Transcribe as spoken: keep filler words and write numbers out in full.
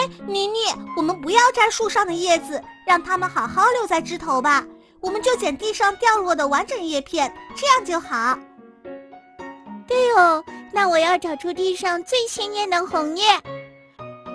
妮妮，我们不要摘树上的叶子，让它们好好留在枝头吧。我们就捡地上掉落的完整叶片，这样就好。 对哦，那我要找出地上最鲜艳的红叶。